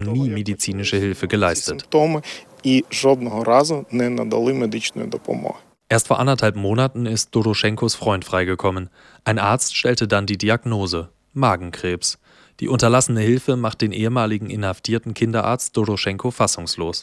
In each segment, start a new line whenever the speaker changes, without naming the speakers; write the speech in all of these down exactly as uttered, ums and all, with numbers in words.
nie medizinische Hilfe geleistet. Erst vor anderthalb Monaten ist Doroschenkos Freund freigekommen. Ein Arzt stellte dann die Diagnose: Magenkrebs. Die unterlassene Hilfe macht den ehemaligen inhaftierten Kinderarzt Doroschenko fassungslos.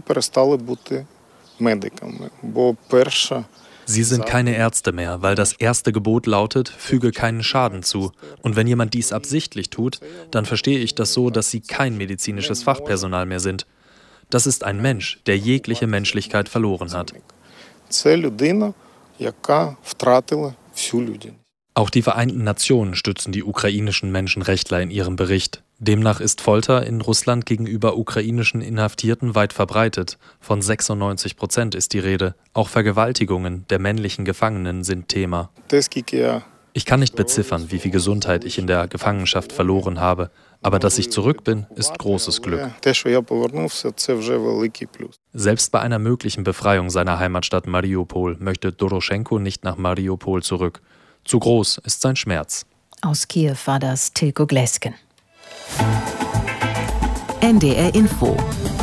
Sie sind keine Ärzte mehr, weil das erste Gebot lautet, füge keinen Schaden zu. Und wenn jemand dies absichtlich tut, dann verstehe ich das so, dass sie kein medizinisches Fachpersonal mehr sind. Das ist ein Mensch, der jegliche Menschlichkeit verloren hat. Auch die Vereinten Nationen stützen die ukrainischen Menschenrechtler in ihrem Bericht. Demnach ist Folter in Russland gegenüber ukrainischen Inhaftierten weit verbreitet. Von sechsundneunzig Prozent ist die Rede. Auch Vergewaltigungen der männlichen Gefangenen sind Thema. Ich kann nicht beziffern, wie viel Gesundheit ich in der Gefangenschaft verloren habe. Aber dass ich zurück bin, ist großes Glück. Selbst bei einer möglichen Befreiung seiner Heimatstadt Mariupol möchte Doroschenko nicht nach Mariupol zurück. Zu groß ist sein Schmerz.
Aus Kiew war das Tilko Gläsken. N D R Info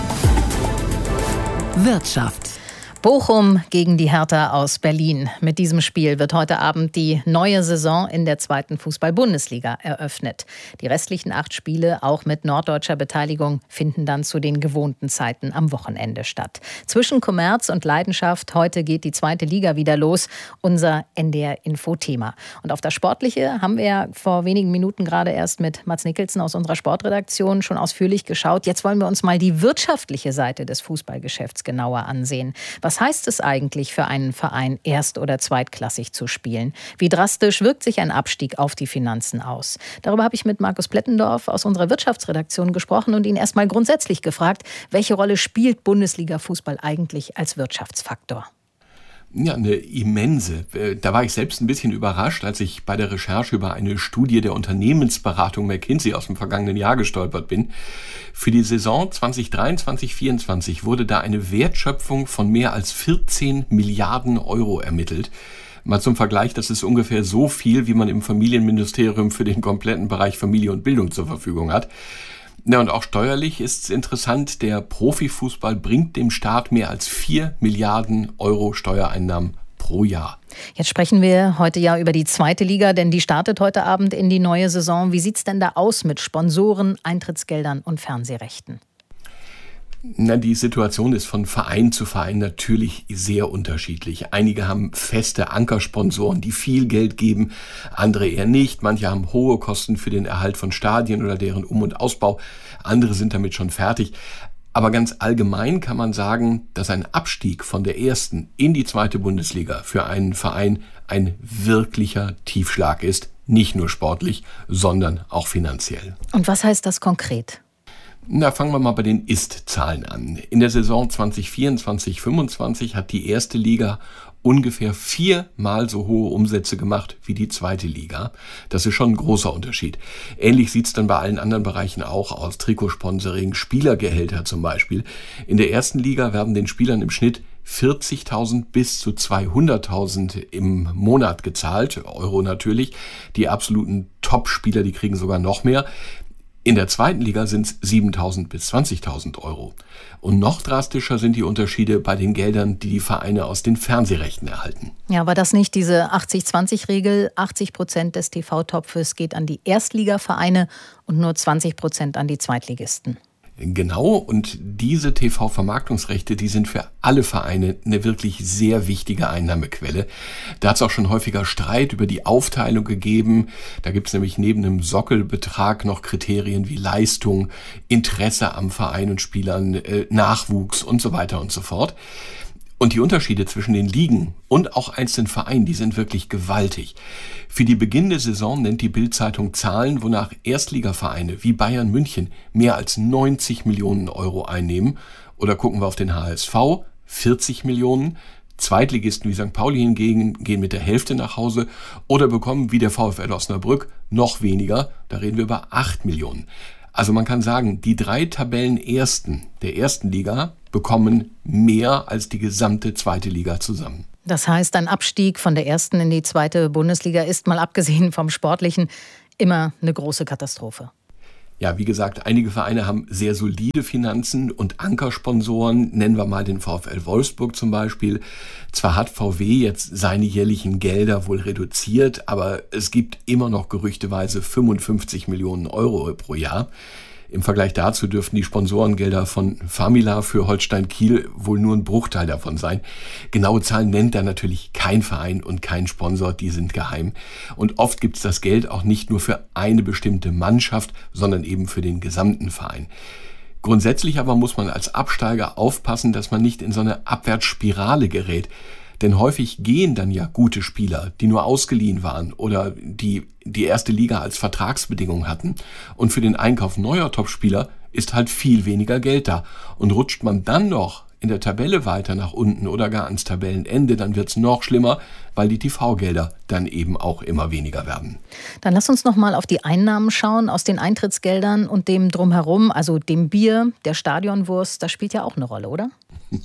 Wirtschaft. Bochum gegen die Hertha aus Berlin. Mit diesem Spiel wird heute Abend die neue Saison in der zweiten Fußball-Bundesliga eröffnet. Die restlichen acht Spiele, auch mit norddeutscher Beteiligung, finden dann zu den gewohnten Zeiten am Wochenende statt. Zwischen Kommerz und Leidenschaft, heute geht die zweite Liga wieder los. Unser N D R-Info-Thema. Und auf das Sportliche haben wir ja vor wenigen Minuten gerade erst mit Mats Nicholson aus unserer Sportredaktion schon ausführlich geschaut. Jetzt wollen wir uns mal die wirtschaftliche Seite des Fußballgeschäfts genauer ansehen. Was Was heißt es eigentlich für einen Verein, erst- oder zweitklassig zu spielen? Wie drastisch wirkt sich ein Abstieg auf die Finanzen aus? Darüber habe ich mit Markus Plettendorf aus unserer Wirtschaftsredaktion gesprochen und ihn erst mal grundsätzlich gefragt, welche Rolle spielt Bundesliga-Fußball eigentlich als Wirtschaftsfaktor?
Ja, eine immense. Da war ich selbst ein bisschen überrascht, als ich bei der Recherche über eine Studie der Unternehmensberatung McKinsey aus dem vergangenen Jahr gestolpert bin. Für die Saison zwanzig dreiundzwanzig vierundzwanzig wurde da eine Wertschöpfung von mehr als vierzehn Milliarden Euro ermittelt. Mal zum Vergleich, das ist ungefähr so viel, wie man im Familienministerium für den kompletten Bereich Familie und Bildung zur Verfügung hat. Na, und auch steuerlich ist es interessant, der Profifußball bringt dem Staat mehr als vier Milliarden Euro Steuereinnahmen pro Jahr.
Jetzt sprechen wir heute ja über die zweite Liga, denn die startet heute Abend in die neue Saison. Wie sieht es denn da aus mit Sponsoren, Eintrittsgeldern und Fernsehrechten?
Na, die Situation ist von Verein zu Verein natürlich sehr unterschiedlich. Einige haben feste Ankersponsoren, die viel Geld geben, andere eher nicht. Manche haben hohe Kosten für den Erhalt von Stadien oder deren Um- und Ausbau. Andere sind damit schon fertig. Aber ganz allgemein kann man sagen, dass ein Abstieg von der ersten in die zweite Bundesliga für einen Verein ein wirklicher Tiefschlag ist. Nicht nur sportlich, sondern auch finanziell.
Und was heißt das konkret?
Na, fangen wir mal bei den Ist-Zahlen an. In der Saison zwanzig vierundzwanzig fünfundzwanzig hat die erste Liga ungefähr viermal so hohe Umsätze gemacht wie die zweite Liga. Das ist schon ein großer Unterschied. Ähnlich sieht's dann bei allen anderen Bereichen auch aus. Trikotsponsoring, Spielergehälter zum Beispiel. In der ersten Liga werden den Spielern im Schnitt vierzigtausend bis zu zweihunderttausend im Monat gezahlt. Euro natürlich. Die absoluten Top-Spieler, die kriegen sogar noch mehr. In der zweiten Liga sind es siebentausend bis zwanzigtausend Euro. Und noch drastischer sind die Unterschiede bei den Geldern, die die Vereine aus den Fernsehrechten erhalten.
Ja, war das nicht diese achtzig zwanzig Regel? achtzig Prozent des T V-Topfes geht an die Erstligavereine und nur zwanzig Prozent an die Zweitligisten.
Genau, und diese T V-Vermarktungsrechte, die sind für alle Vereine eine wirklich sehr wichtige Einnahmequelle. Da hat es auch schon häufiger Streit über die Aufteilung gegeben. Da gibt es nämlich neben einem Sockelbetrag noch Kriterien wie Leistung, Interesse am Verein und Spielern, äh, Nachwuchs und so weiter und so fort. Und die Unterschiede zwischen den Ligen und auch einzelnen Vereinen, die sind wirklich gewaltig. Für die beginnende Saison nennt die Bild-Zeitung Zahlen, wonach Erstligavereine wie Bayern München mehr als neunzig Millionen Euro einnehmen. Oder gucken wir auf den H S V, vierzig Millionen. Zweitligisten wie Sankt Pauli hingegen gehen mit der Hälfte nach Hause oder bekommen wie der VfL Osnabrück noch weniger. Da reden wir über acht Millionen. Also man kann sagen, die drei Tabellenersten der ersten Liga bekommen mehr als die gesamte zweite Liga zusammen.
Das heißt, ein Abstieg von der ersten in die zweite Bundesliga ist, mal abgesehen vom Sportlichen, immer eine große Katastrophe.
Ja, wie gesagt, einige Vereine haben sehr solide Finanzen und Ankersponsoren, nennen wir mal den VfL Wolfsburg zum Beispiel. Zwar hat V W jetzt seine jährlichen Gelder wohl reduziert, aber es gibt immer noch gerüchteweise fünfundfünfzig Millionen Euro pro Jahr. Im Vergleich dazu dürften die Sponsorengelder von Famila für Holstein Kiel wohl nur ein Bruchteil davon sein. Genaue Zahlen nennt da natürlich kein Verein und kein Sponsor, die sind geheim. Und oft gibt es das Geld auch nicht nur für eine bestimmte Mannschaft, sondern eben für den gesamten Verein. Grundsätzlich aber muss man als Absteiger aufpassen, dass man nicht in so eine Abwärtsspirale gerät. Denn häufig gehen dann ja gute Spieler, die nur ausgeliehen waren oder die die erste Liga als Vertragsbedingung hatten. Und für den Einkauf neuer Topspieler ist halt viel weniger Geld da. Und rutscht man dann noch in der Tabelle weiter nach unten oder gar ans Tabellenende, dann wird's noch schlimmer, weil die T V-Gelder dann eben auch immer weniger werden.
Dann lass uns noch mal auf die Einnahmen schauen aus den Eintrittsgeldern und dem Drumherum, also dem Bier, der Stadionwurst, das spielt ja auch eine Rolle, oder?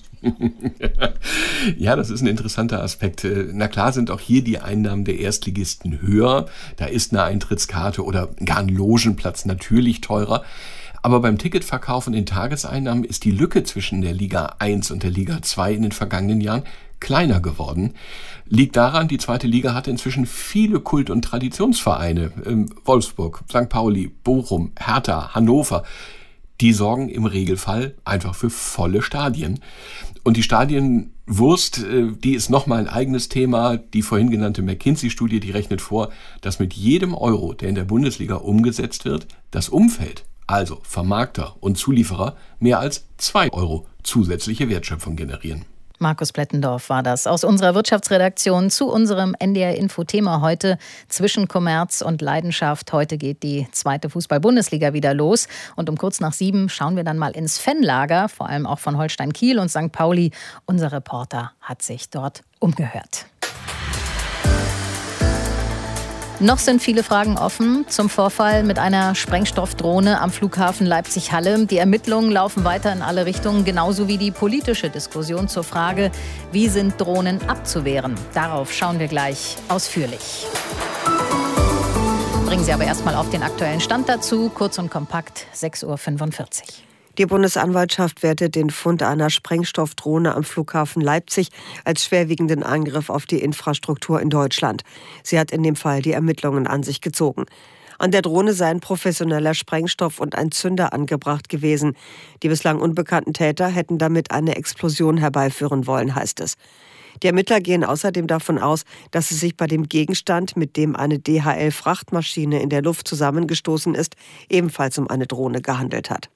Ja, das ist ein interessanter Aspekt. Na klar sind auch hier die Einnahmen der Erstligisten höher. Da ist eine Eintrittskarte oder gar ein Logenplatz natürlich teurer. Aber beim Ticketverkauf und den Tageseinnahmen ist die Lücke zwischen der Liga eins und der Liga zwei in den vergangenen Jahren kleiner geworden. Liegt daran, die zweite Liga hat inzwischen viele Kult- und Traditionsvereine. Ähm, Wolfsburg, Sankt Pauli, Bochum, Hertha, Hannover. Die sorgen im Regelfall einfach für volle Stadien. Und die Stadienwurst, die ist nochmal ein eigenes Thema. Die vorhin genannte McKinsey-Studie, die rechnet vor, dass mit jedem Euro, der in der Bundesliga umgesetzt wird, das Umfeld, also Vermarkter und Zulieferer, mehr als zwei Euro zusätzliche Wertschöpfung generieren.
Markus Plettendorf war das aus unserer Wirtschaftsredaktion zu unserem N D R-Info-Thema heute zwischen Kommerz und Leidenschaft. Heute geht die zweite Fußball-Bundesliga wieder los. Und um kurz nach sieben schauen wir dann mal ins Fanlager, vor allem auch von Holstein Kiel und Sankt Pauli. Unser Reporter hat sich dort umgehört. Noch sind viele Fragen offen zum Vorfall mit einer Sprengstoffdrohne am Flughafen Leipzig-Halle. Die Ermittlungen laufen weiter in alle Richtungen, genauso wie die politische Diskussion zur Frage, wie sind Drohnen abzuwehren. Darauf schauen wir gleich ausführlich. Bringen Sie aber erstmal auf den aktuellen Stand dazu, kurz und kompakt, sechs Uhr fünfundvierzig.
Die Bundesanwaltschaft wertet den Fund einer Sprengstoffdrohne am Flughafen Leipzig als schwerwiegenden Angriff auf die Infrastruktur in Deutschland. Sie hat in dem Fall die Ermittlungen an sich gezogen. An der Drohne seien professioneller Sprengstoff und ein Zünder angebracht gewesen. Die bislang unbekannten Täter hätten damit eine Explosion herbeiführen wollen, heißt es. Die Ermittler gehen außerdem davon aus, dass es sich bei dem Gegenstand, mit dem eine D H L-Frachtmaschine in der Luft zusammengestoßen ist, ebenfalls um eine Drohne gehandelt hat.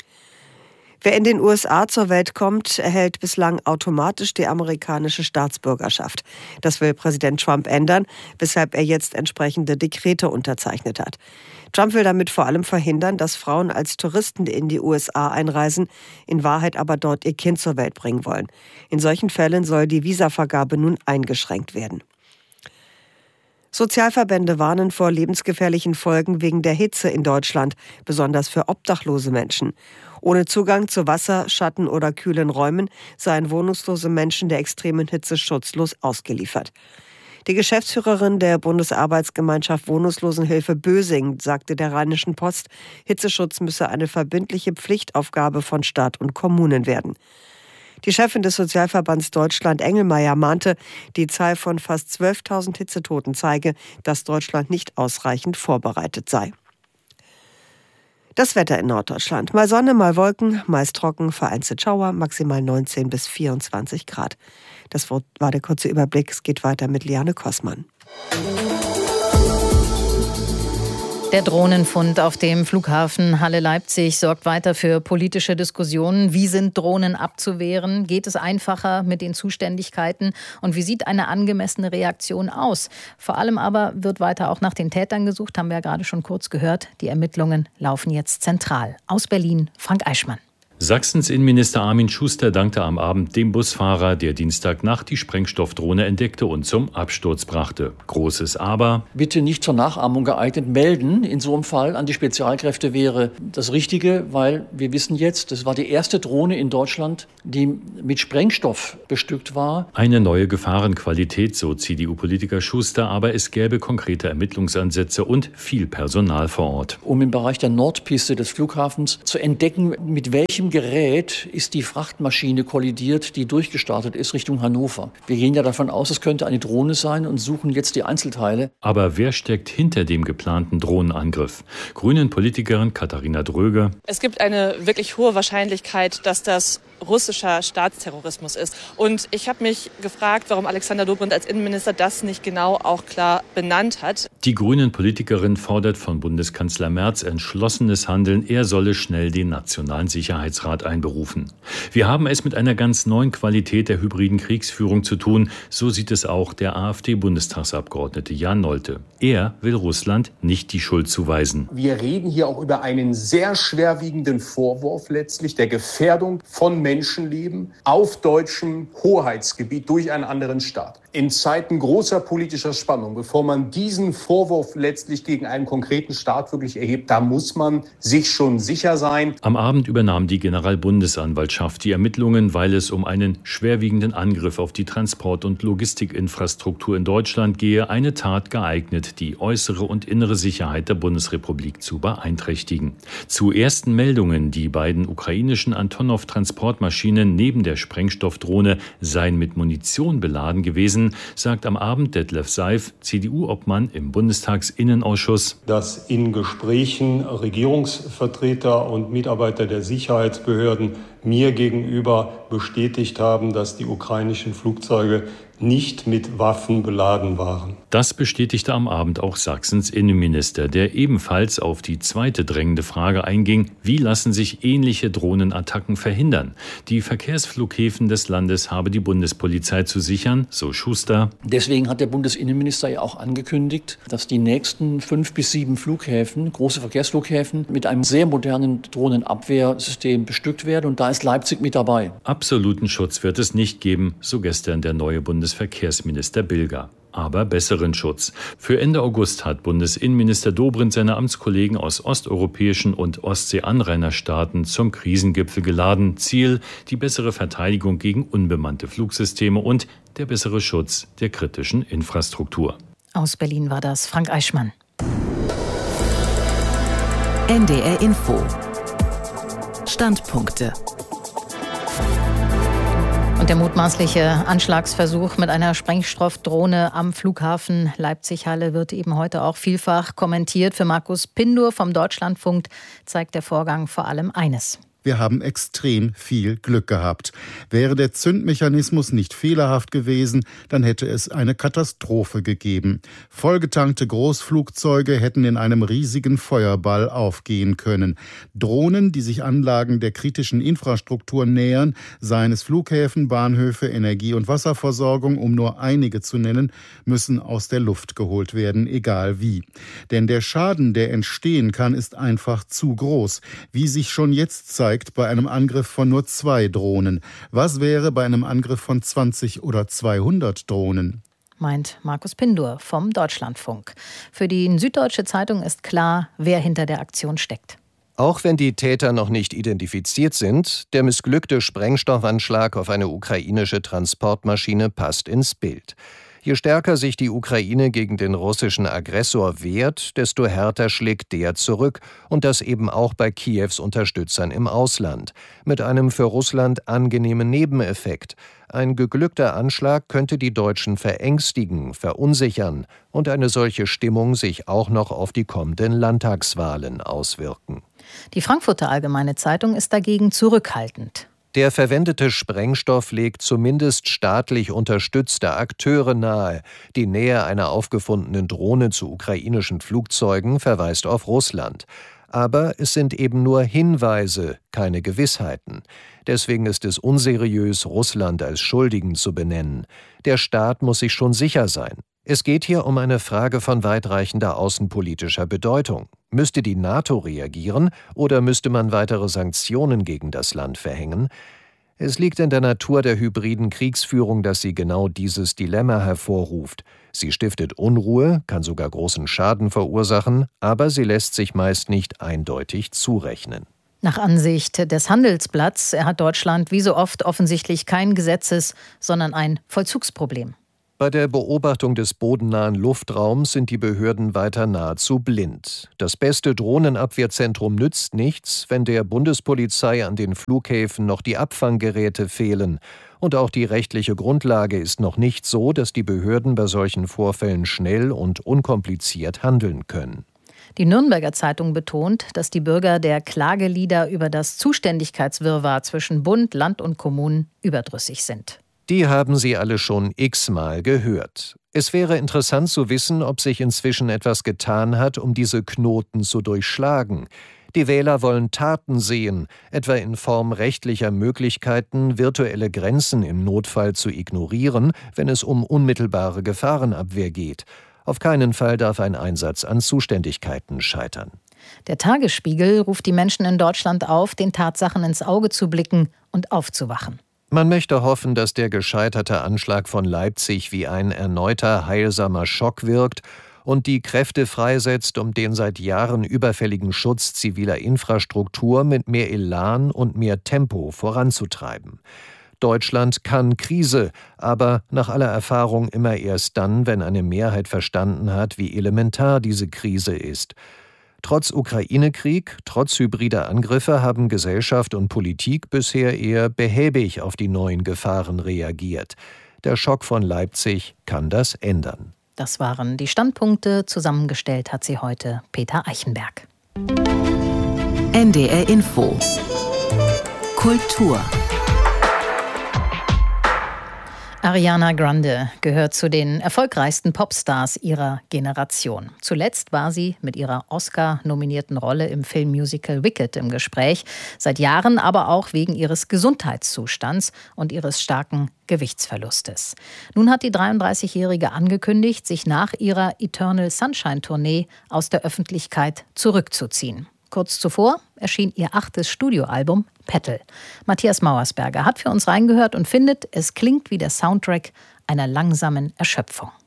Wer in den U S A zur Welt kommt, erhält bislang automatisch die amerikanische Staatsbürgerschaft. Das will Präsident Trump ändern, weshalb er jetzt entsprechende Dekrete unterzeichnet hat. Trump will damit vor allem verhindern, dass Frauen als Touristen in die U S A einreisen, in Wahrheit aber dort ihr Kind zur Welt bringen wollen. In solchen Fällen soll die Visavergabe nun eingeschränkt werden. Sozialverbände warnen vor lebensgefährlichen Folgen wegen der Hitze in Deutschland, besonders für obdachlose Menschen. Ohne Zugang zu Wasser, Schatten oder kühlen Räumen seien wohnungslose Menschen der extremen Hitze schutzlos ausgeliefert. Die Geschäftsführerin der Bundesarbeitsgemeinschaft Wohnungslosenhilfe Bösing sagte der Rheinischen Post, Hitzeschutz müsse eine verbindliche Pflichtaufgabe von Staat und Kommunen werden. Die Chefin des Sozialverbands Deutschland, Engelmeier, mahnte, die Zahl von fast zwölftausend Hitzetoten zeige, dass Deutschland nicht ausreichend vorbereitet sei. Das Wetter in Norddeutschland. Mal Sonne, mal Wolken, meist trocken, vereinzelt Schauer, maximal neunzehn bis vierundzwanzig Grad. Das war der kurze Überblick. Es geht weiter mit Liane Kossmann.
Der Drohnenfund auf dem Flughafen Halle-Leipzig sorgt weiter für politische Diskussionen. Wie sind Drohnen abzuwehren? Geht es einfacher mit den Zuständigkeiten? Und wie sieht eine angemessene Reaktion aus? Vor allem aber wird weiter auch nach den Tätern gesucht, haben wir ja gerade schon kurz gehört. Die Ermittlungen laufen jetzt zentral. Aus Berlin, Frank Eichmann.
Sachsens Innenminister Armin Schuster dankte am Abend dem Busfahrer, der Dienstagnacht die Sprengstoffdrohne entdeckte und zum Absturz brachte. Großes Aber:
Bitte nicht zur Nachahmung geeignet melden. In so einem Fall an die Spezialkräfte wäre das Richtige, weil wir wissen jetzt, das war die erste Drohne in Deutschland, die mit Sprengstoff bestückt war.
Eine neue Gefahrenqualität, so C D U-Politiker Schuster, aber es gäbe konkrete Ermittlungsansätze und viel Personal vor Ort.
Um im Bereich der Nordpiste des Flughafens zu entdecken, mit welchem Gerät ist die Frachtmaschine kollidiert, die durchgestartet ist Richtung Hannover. Wir gehen ja davon aus, es könnte eine Drohne sein und suchen jetzt die Einzelteile.
Aber wer steckt hinter dem geplanten Drohnenangriff? Grünen-Politikerin Katharina Dröge:
Es gibt eine wirklich hohe Wahrscheinlichkeit, dass das russischer Staatsterrorismus ist. Und ich habe mich gefragt, warum Alexander Dobrindt als Innenminister das nicht genau auch klar benannt hat.
Die Grünen-Politikerin fordert von Bundeskanzler Merz entschlossenes Handeln. Er solle schnell den Nationalen Sicherheitsrat einberufen. Wir haben es mit einer ganz neuen Qualität der hybriden Kriegsführung zu tun. So sieht es auch der AfD-Bundestagsabgeordnete Jan Nolte. Er will Russland nicht die Schuld zuweisen.
Wir reden hier auch über einen sehr schwerwiegenden Vorwurf letztlich der Gefährdung von Menschenleben auf deutschem Hoheitsgebiet durch einen anderen Staat. In Zeiten großer politischer Spannung, bevor man diesen Vorwurf letztlich gegen einen konkreten Staat wirklich erhebt, da muss man sich schon sicher sein.
Am Abend übernahm die Generalbundesanwaltschaft die Ermittlungen, weil es um einen schwerwiegenden Angriff auf die Transport- und Logistikinfrastruktur in Deutschland gehe, eine Tat geeignet, die äußere und innere Sicherheit der Bundesrepublik zu beeinträchtigen. Zu ersten Meldungen, die beiden ukrainischen Antonov-Transportmaschinen neben der Sprengstoffdrohne seien mit Munition beladen gewesen, sagt am Abend Detlef Seif, C D U-Obmann im Bundestagsinnenausschuss,
dass in Gesprächen Regierungsvertreter und Mitarbeiter der Sicherheitsbehörden mir gegenüber bestätigt haben, dass die ukrainischen Flugzeuge nicht mit Waffen beladen waren.
Das bestätigte am Abend auch Sachsens Innenminister, der ebenfalls auf die zweite drängende Frage einging: Wie lassen sich ähnliche Drohnenattacken verhindern? Die Verkehrsflughäfen des Landes habe die Bundespolizei zu sichern, so Schuster.
Deswegen hat der Bundesinnenminister ja auch angekündigt, dass die nächsten fünf bis sieben Flughäfen, große Verkehrsflughäfen, mit einem sehr modernen Drohnenabwehrsystem bestückt werden. Und da ist Leipzig mit dabei.
Absoluten Schutz wird es nicht geben, so gestern der neue Bundesverkehrsminister Bilger. Aber besseren Schutz. Für Ende August hat Bundesinnenminister Dobrindt seine Amtskollegen aus osteuropäischen und Ostsee-Anrainerstaaten zum Krisengipfel geladen. Ziel: die bessere Verteidigung gegen unbemannte Flugsysteme und der bessere Schutz der kritischen Infrastruktur.
Aus Berlin war das Frank Eichmann.
N D R Info. Standpunkte.
Und der mutmaßliche Anschlagsversuch mit einer Sprengstoffdrohne am Flughafen Leipzig-Halle wird eben heute auch vielfach kommentiert. Für Markus Pindur vom Deutschlandfunk zeigt der Vorgang vor allem eines:
Wir haben extrem viel Glück gehabt. Wäre der Zündmechanismus nicht fehlerhaft gewesen, dann hätte es eine Katastrophe gegeben. Vollgetankte Großflugzeuge hätten in einem riesigen Feuerball aufgehen können. Drohnen, die sich Anlagen der kritischen Infrastruktur nähern, seien es Flughäfen, Bahnhöfe, Energie- und Wasserversorgung, um nur einige zu nennen, müssen aus der Luft geholt werden, egal wie. Denn der Schaden, der entstehen kann, ist einfach zu groß, wie sich schon jetzt zeigt bei einem Angriff von nur zwei Drohnen. Was wäre bei einem Angriff von zwanzig oder zweihundert Drohnen?
Meint Markus Pindur vom Deutschlandfunk. Für die Süddeutsche Zeitung ist klar, wer hinter der Aktion steckt.
Auch wenn die Täter noch nicht identifiziert sind, der missglückte Sprengstoffanschlag auf eine ukrainische Transportmaschine passt ins Bild. Je stärker sich die Ukraine gegen den russischen Aggressor wehrt, desto härter schlägt der zurück, und das eben auch bei Kiews Unterstützern im Ausland. Mit einem für Russland angenehmen Nebeneffekt: Ein geglückter Anschlag könnte die Deutschen verängstigen, verunsichern und eine solche Stimmung sich auch noch auf die kommenden Landtagswahlen auswirken.
Die Frankfurter Allgemeine Zeitung ist dagegen zurückhaltend.
Der verwendete Sprengstoff legt zumindest staatlich unterstützte Akteure nahe. Die Nähe einer aufgefundenen Drohne zu ukrainischen Flugzeugen verweist auf Russland. Aber es sind eben nur Hinweise, keine Gewissheiten. Deswegen ist es unseriös, Russland als Schuldigen zu benennen. Der Staat muss sich schon sicher sein. Es geht hier um eine Frage von weitreichender außenpolitischer Bedeutung. Müsste die NATO reagieren oder müsste man weitere Sanktionen gegen das Land verhängen? Es liegt in der Natur der hybriden Kriegsführung, dass sie genau dieses Dilemma hervorruft. Sie stiftet Unruhe, kann sogar großen Schaden verursachen, aber sie lässt sich meist nicht eindeutig zurechnen.
Nach Ansicht des Handelsblatts hat Deutschland wie so oft offensichtlich kein Gesetzes-, sondern ein Vollzugsproblem.
Bei der Beobachtung des bodennahen Luftraums sind die Behörden weiter nahezu blind. Das beste Drohnenabwehrzentrum nützt nichts, wenn der Bundespolizei an den Flughäfen noch die Abfanggeräte fehlen. Und auch die rechtliche Grundlage ist noch nicht so, dass die Behörden bei solchen Vorfällen schnell und unkompliziert handeln können.
Die Nürnberger Zeitung betont, dass die Bürger der Klagelieder über das Zuständigkeitswirrwarr zwischen Bund, Land und Kommunen überdrüssig sind.
Die haben Sie alle schon x-mal gehört. Es wäre interessant zu wissen, ob sich inzwischen etwas getan hat, um diese Knoten zu durchschlagen. Die Wähler wollen Taten sehen, etwa in Form rechtlicher Möglichkeiten, virtuelle Grenzen im Notfall zu ignorieren, wenn es um unmittelbare Gefahrenabwehr geht. Auf keinen Fall darf ein Einsatz an Zuständigkeiten scheitern.
Der Tagesspiegel ruft die Menschen in Deutschland auf, den Tatsachen ins Auge zu blicken und aufzuwachen.
Man möchte hoffen, dass der gescheiterte Anschlag von Leipzig wie ein erneuter heilsamer Schock wirkt und die Kräfte freisetzt, um den seit Jahren überfälligen Schutz ziviler Infrastruktur mit mehr Elan und mehr Tempo voranzutreiben. Deutschland kann Krise, aber nach aller Erfahrung immer erst dann, wenn eine Mehrheit verstanden hat, wie elementar diese Krise ist. Trotz Ukraine-Krieg, trotz hybrider Angriffe haben Gesellschaft und Politik bisher eher behäbig auf die neuen Gefahren reagiert. Der Schock von Leipzig kann das ändern.
Das waren die Standpunkte. Zusammengestellt hat sie heute Peter Eichenberg.
N D R Info. Kultur.
Ariana Grande gehört zu den erfolgreichsten Popstars ihrer Generation. Zuletzt war sie mit ihrer Oscar-nominierten Rolle im Filmmusical Wicked im Gespräch, seit Jahren aber auch wegen ihres Gesundheitszustands und ihres starken Gewichtsverlustes. Nun hat die dreiunddreißigjährige angekündigt, sich nach ihrer Eternal Sunshine-Tournee aus der Öffentlichkeit zurückzuziehen. Kurz zuvor erschien ihr achtes Studioalbum Petal. Matthias Mauersberger hat für uns reingehört und findet, es klingt wie der Soundtrack einer langsamen Erschöpfung.